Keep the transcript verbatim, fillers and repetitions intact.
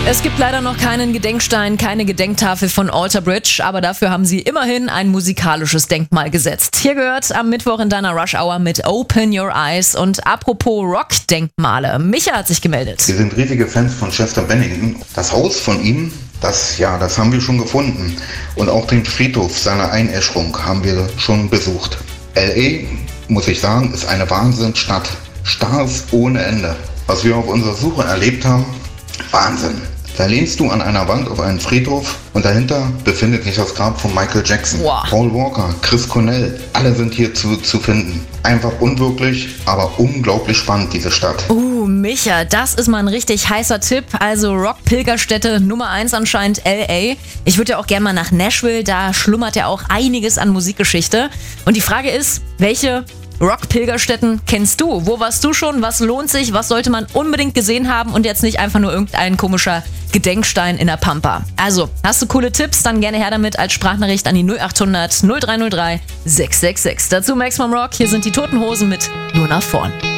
Es gibt leider noch keinen Gedenkstein, keine Gedenktafel von Alter Bridge, aber dafür haben sie immerhin ein musikalisches Denkmal gesetzt. Hier gehört am Mittwoch in deiner Rush Hour mit Open Your Eyes. Und apropos Rock-Denkmale, Micha hat sich gemeldet. Wir sind riesige Fans von Chester Bennington. Das Haus von ihm, das, ja, das haben wir schon gefunden. Und auch den Friedhof seiner Einäscherung haben wir schon besucht. L A, muss ich sagen, ist eine Wahnsinnsstadt. Stars ohne Ende. Was wir auf unserer Suche erlebt haben, Wahnsinn. Da lehnst du an einer Wand auf einen Friedhof und dahinter befindet sich das Grab von Michael Jackson. Wow. Paul Walker, Chris Cornell, alle sind hier zu, zu finden. Einfach unwirklich, aber unglaublich spannend, diese Stadt. Uh, Micha, das ist mal ein richtig heißer Tipp. Also Rock-Pilgerstätte Nummer eins anscheinend L A. Ich würde ja auch gerne mal nach Nashville, da schlummert ja auch einiges an Musikgeschichte. Und die Frage ist, welche Rock-Pilgerstätten kennst du? Wo warst du schon? Was lohnt sich? Was sollte man unbedingt gesehen haben? Und jetzt nicht einfach nur irgendein komischer Gedenkstein in der Pampa. Also, hast du coole Tipps? Dann gerne her damit als Sprachnachricht an die null acht hundert null drei null drei sechs sechs sechs. Dazu Maximum Rock. Hier sind die Toten Hosen mit Nur nach vorn.